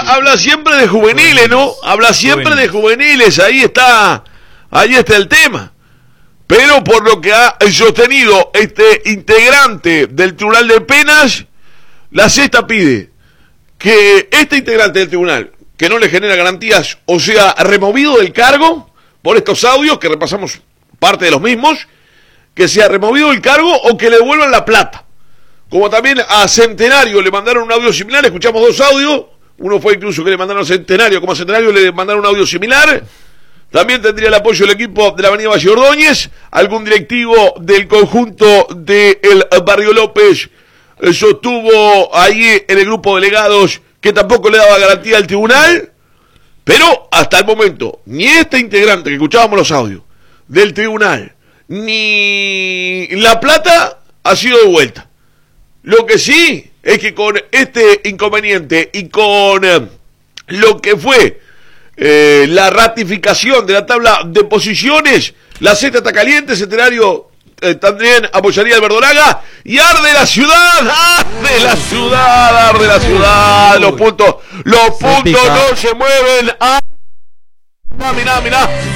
habla siempre de juveniles, ¿no? Habla siempre de juveniles, ahí está el tema. Pero por lo que ha sostenido este integrante del Tribunal de Penas, la Sexta pide que este integrante del tribunal, que no le genera garantías, o sea, removido del cargo por estos audios, que repasamos parte de los mismos, que sea removido del cargo o que le devuelvan la plata. Como también a Centenario le mandaron un audio similar, escuchamos dos audios, uno fue incluso que le mandaron a Centenario, como a Centenario le mandaron un audio similar. También tendría el apoyo del equipo de la Avenida Valle Ordóñez, algún directivo del conjunto del Barrio López sostuvo ahí en el grupo de delegados que tampoco le daba garantía al tribunal, pero hasta el momento, ni este integrante que escuchábamos los audios del tribunal, ni la plata ha sido devuelta. Lo que sí es que con este inconveniente y con lo que fue la ratificación de la tabla de posiciones, la Z está caliente, Centenario también apoyaría al Verdolaga y arde la ciudad, arde la ciudad, los puntos no se mueven. Mirá.